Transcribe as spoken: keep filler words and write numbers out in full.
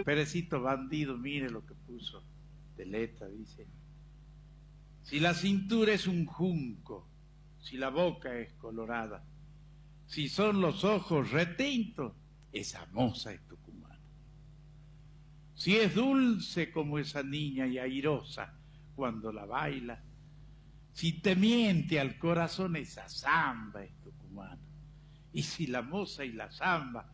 Perecito bandido, mire lo que puso de letra, dice: si la cintura es un junco, si la boca es colorada, si son los ojos retintos, esa moza es tucumana. Si es dulce como esa niña y airosa cuando la baila, si te miente al corazón, esa zamba es tucumana. Y si la moza y la zamba